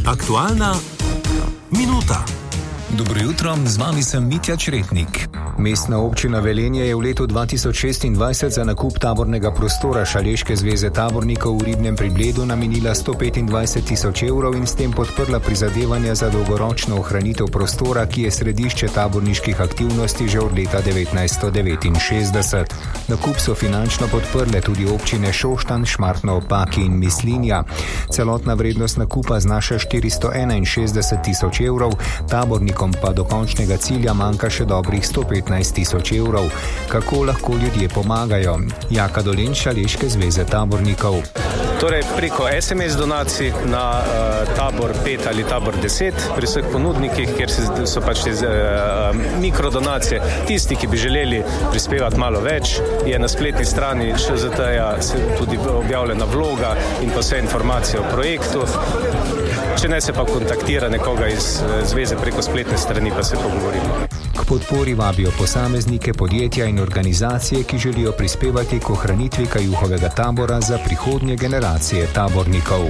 Aktualna minuta. Dobro jutro, z vami sem Mitja Čretnik. Mestna občina Velenje je v letu 2026 za nakup tabornega prostora Šaleške zveze tabornikov v Ribnem pri Bledu namenila 125.000 evrov in s tem podprla prizadevanja za dolgoročno ohranitev prostora, ki je središče taborniških aktivnosti že od leta 1969. Nakup so finančno podprle tudi občine Šoštanj, Šmartno ob Paki in Mislinja. Celotna vrednost nakupa znaša 461.000 evrov, tabornikom pa do končnega cilja manjka še dobrih 115.000 evrov. Kako lahko ljudje pomagajo? Jaka Dolenč, Šaleške zveze tabornikov. Torej preko SMS donacij na tabor 5 ali tabor 10 pri vseh ponudnikih, kjer so pač te mikrodonacije. Tisti, ki bi želeli prispevati malo več, je na spletni strani ŠZT-ja tudi objavljena vloga in pa vse informacije o projektu. Če ne, se pa kontaktira nekoga iz zveze preko spletne strani, pa se pogovorimo. K podpori vabijo posameznike, podjetja in organizacije, ki želijo prispevati k ohranitvi kajuhovega tabora za prihodnje generacije tabornikov.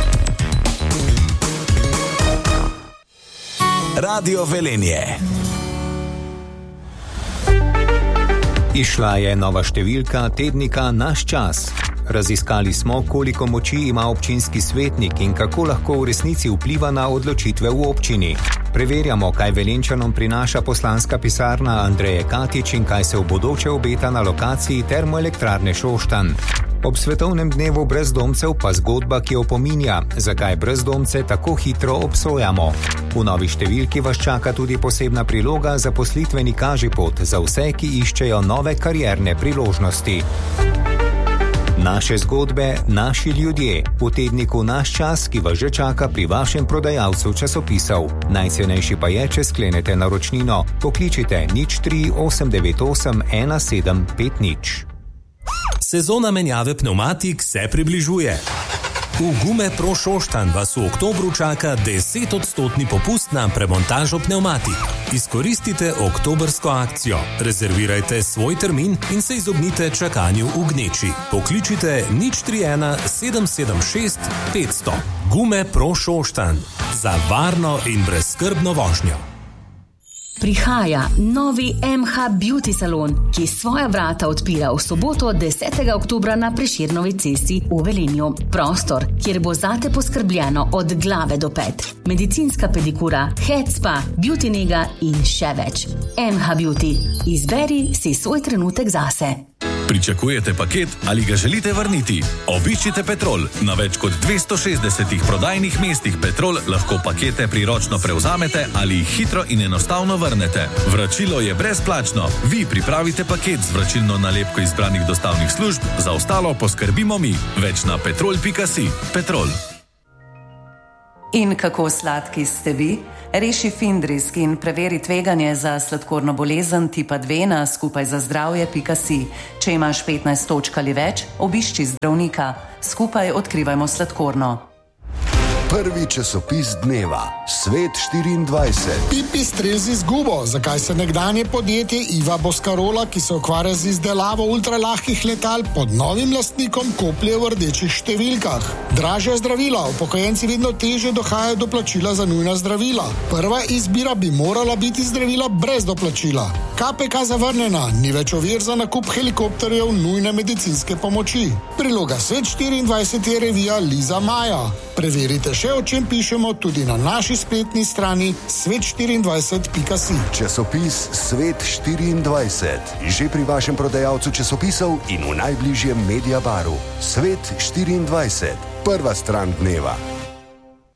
Radio Velenje. Izšla je nova številka tednika Naš čas. Raziskali smo, koliko moči ima občinski svetnik in kako lahko v resnici vpliva na odločitve v občini. Preverjamo, kaj Velenčanom prinaša poslanska pisarna Andreje Katič in kaj se v bodoče obeta na lokaciji termoelektrarne Šoštanj. Ob svetovnem dnevu brezdomcev pa zgodba, ki opominja, zakaj brezdomce tako hitro obsojamo. V novi številki vas čaka tudi posebna priloga za poslitveni kažipot za vse, ki iščejo nove karierne priložnosti. Naše zgodbe, naši ljudje. V tedniku Naš čas, ki vas že čaka pri vašem prodajalcu časopisov. Najcenejši pa je, če sklenete naročnino. Pokličite 03 898 1750. Sezona menjave pnevmatik se približuje. V Gume Pro Šoštanj vas v oktobru čaka 10% popust na premontažo pnevmatik. Izkoristite oktobrsko akcijo. Rezervirajte svoj termin in se izognite čakanju v gneči. Pokličite 031 776 500. Gume Pro Šoštanj. Za varno in brezskrbno vožnjo. Prihaja novi MH Beauty salon, ki svoja vrata odpira v soboto 10. oktobra na Prešernovi cesti v Velenju. Prostor, kjer bo zate poskrbljeno od glave do pet. Medicinska pedikura, head spa, beauty nega in še več. MH Beauty. Izberi si svoj trenutek zase. Pričakujete paket ali ga želite vrniti? Obiščite Petrol. Na več kot 260 prodajnih mestih Petrol lahko pakete priročno prevzamete ali jih hitro in enostavno vrnete. Vračilo je brezplačno. Vi pripravite paket z vračilno nalepko izbranih dostavnih služb, za ostalo poskrbimo mi. Več na petrol.si. Petrol. In kako sladki ste vi? Reši Findrisk in preveri tveganje za sladkorno bolezen tipa 2 na skupajzazdravje.si. Če imaš 15 točk ali več, obišči zdravnika. Skupaj odkrivajmo sladkorno. Prvi časopis dneva, Svet 24. Pipi strezi izgubo, zakaj se nekdanje podjetje Iva Boscarola, ki se ukvarja z izdelavo ultralahkih letal, pod novim lastnikom koplje v rdečih številkah. Dražja zdravila, upokojenci vedno težje dohajajo do plačila za nujna zdravila. Prva izbira bi morala biti zdravila brez doplačila. KPK zavrnjena, ni več ovir za nakup helikopterjev nujne medicinske pomoči. Priloga Svet 24 je revija Liza Maja. Preverite še, o čem pišemo tudi na naši spletni strani svet24.si. Časopis Svet 24. Že pri vašem prodajalcu časopisov in v najbližjem Mediabaru. Svet 24. Prva stran dneva.